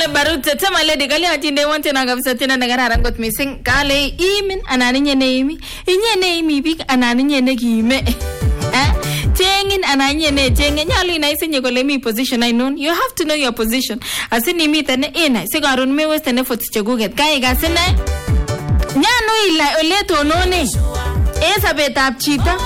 Barut tetema lady kali atinde wante na kabisa tena nagara kot missing kale imin ananinye neimi inye neimi bik ananinye nekime Tengin ananye ne tenge nyali inaisenye kole mi position I know you have to know your position asini mi tane ina sigarun me western effort cheguget kai gasine nyano ila oleto none sabetab chita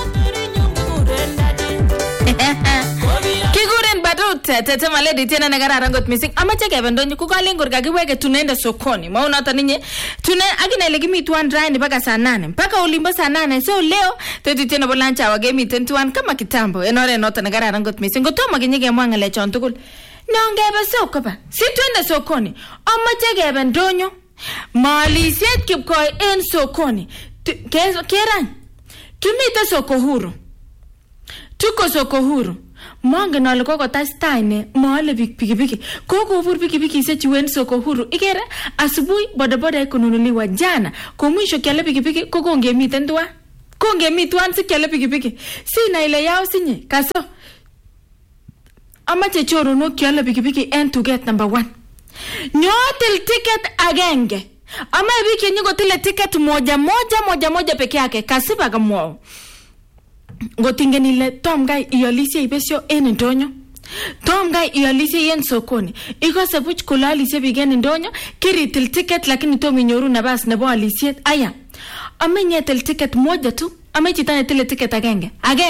Kiguren Barut tetema lady tena nagara kot missing amache kebendonyo kukalen gorga kiweke tunaenda sokoni maana hata ninye tuna agina ile kimi tuan drive mpaka saa 8 mpaka ulimbo saa 8 so leo tetu tena bolancha wagemi 21 kama kitambo enore nota nagara kot missing gotoma kinyege mwangale chon tugul nongebe soko ba si tuende sokoni amache kebendonyo malisiet kipkoi en sokoni keran kimite soko huru tuko soko huru Mange nalo koko tastaine maale pikipiki koko bur pikipiki se chiwen soko huru ikere asubuhi bodaboda ikununuliwa jana kwa mwisho kiale pikipiki koko ngemiten ndwa kongemitwan si kiale pikipiki sina ile yao sinye kaso amache choro no kiale pikipiki and to get number 1 nyotil ticket agenge ama biki nyiko tile ticket moja peke yake kasiba kamwao Ngotingenile tomgai ialisia ibesio en ndonyo tomgai ialisia yen sokoni ikose buch kulalisia bigen ndonyo kiritil ticket lakini tomi nyoru nabas nebo alisiet aya amenyetel ticket moja tu amechitane tile ticket agenge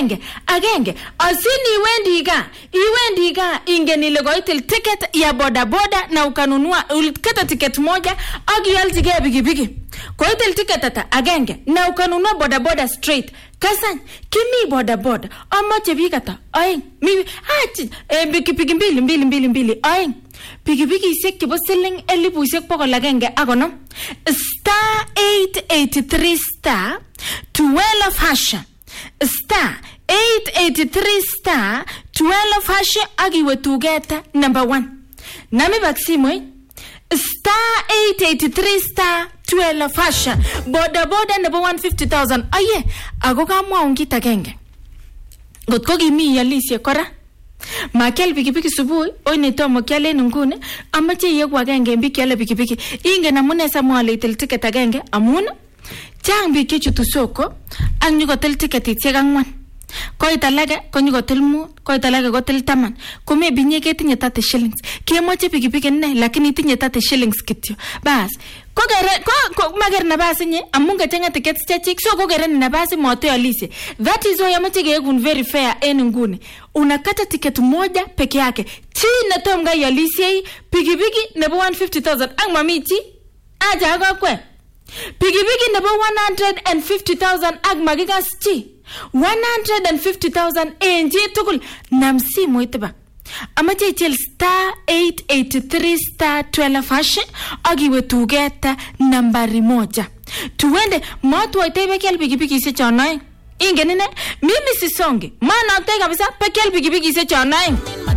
asini iwendi ga ingenile goitil ticket ya boda na ukanunua ulikata ticket moja agialzige bigibigi goitil ticket ata agenge na ukanunua boda straight kasan kimi boda amache bigata aing mi bigibigi mbili aing bigibigi sek kibo selling elibushek pokol agenge agono star 883 star 12 hasha star 883 star 12 hasha agiwe tugeta number 1 nami baksimo star 883 star 12 hasha boda nebo 150,000 aye ago kamwa ongita genge gotko gimi yalisie kora makel pikipiki subuhi oyne tomo kyalen ngune amache yegwa genge mbi kyale pikipiki inge namune samwale itel ticket agenge amun chang bike chutu soko ang nyugo tel ticket itsekangwan koit alage konyugo tel mu koit alage go tel taman kome binye ketinye 30 shillings kemoche pikipiki ne lakini tinye 30 shillings kityo bas ko mager na basi nye amunga chenga tickets chachik so ko gere na basi mote alise that is why amache gegun very fair en ngune unakata ticket moja peke yake china tomga yalise pikipiki nebo 150,000 ang mamichi aja akakwe pikipiki nebo 150,000 ag magigas chi 150,000 enji tukul namsimo itba amache ichel star 883 star 12 hash agiwe tugeta nambari 1 tuwende matu waitebe kial pikipiki se chonai ingenine mimi sisonge maana ate kabisa pekel pikipiki se chonai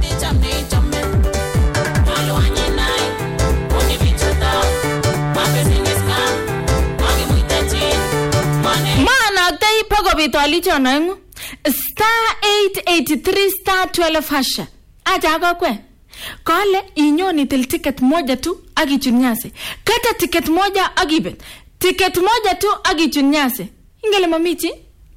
maana ate ipago bitali chonai star 883 star 12 hash aja akakwe kale inyoni til ticket moja tu agichunyase kata ticket moja agibet ticket moja tu agichunyase ingele mamichi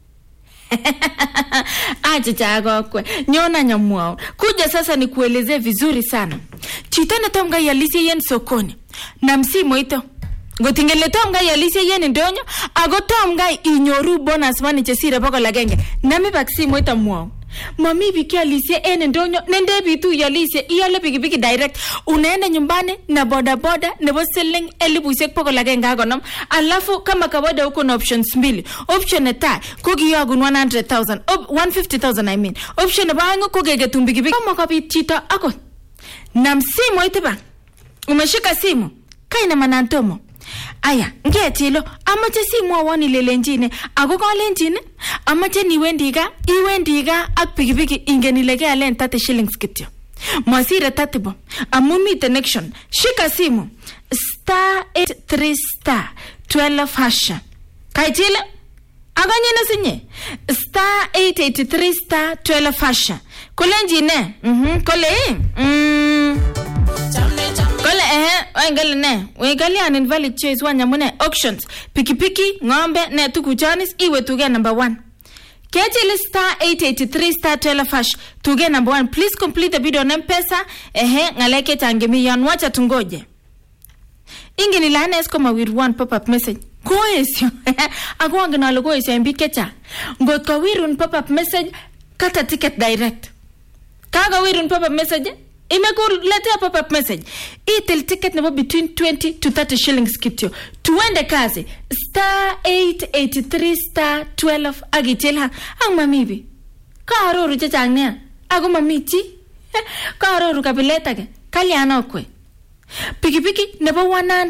aja akakwe nyona nyamwao kuja sasa ni kuelezea vizuri sana chitana tomga yalisi yen sokoni na msimo ito ngotingele tomga yalisi yen ndonyo agotomga inyoru bonus money chesire boko lagenge nami baksimo ito mwao Mami biki alise ene ndonyo nende bitu yalise iyale pikipiki direct unaenda nyumbani na boda nebo selling elibushek pokol agenge agonom alafu kama kawaida huko na options mbili option eta kogiyagun 100,000 150,000 I mean option bangu kogege tumbikipiki kama kapit chito akot na msimo itiba umeshika simu kaina manantomo aya ngetilo amache simu awani lelenjine ago kolenjine amache niwendiga ak pikipiki ingenilege alen 30 shillings kityo masire 30 bo amumi connection shika simu star 83 star 12 hasha kaitile aganyina sinye star 883 star 12 hasha kolenjine kole Waingali ne, waingali an invalid choice wanyamune auctions. Pikipiki, ngombe, ne tukuchanis, iwe tuge number 1. Kechili star 883 star 12 hash tuge number 1. Please complete the bid on M-Pesa. Ngaleke tangemi yan wacha tungoje. Ingi nilane esko mawir one pop-up message. Koesyo. Ako wanginalo koesyo imbi kecha. Ngot kawirun pop-up message, kata ticket direct. Kaga wirun pop-up message, letea pop-up message. Itil ticket nebo between 20 to 30 shillings kityo. Tuende kazi. Star 883 star 12 agitilha. Ang mamibi. Karoru chachang niya. Ako mamichi. Karoru kabileta ke. Kalyana okwe. Pikipiki nebo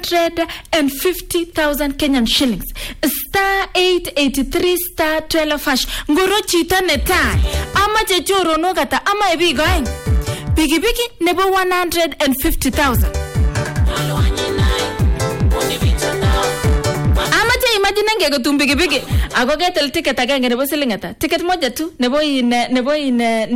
150,000 Kenyan shillings. Star 883 star 12 hash. Ngoro chita netai. Ama chechoro no kata. Ama ebi goeng. Pikipiki nebo 150,000. Ama che imagine ngeke tumbi pikipiki. Ako ketel ticket agenge nebo silingata. Ticket moja tu nebo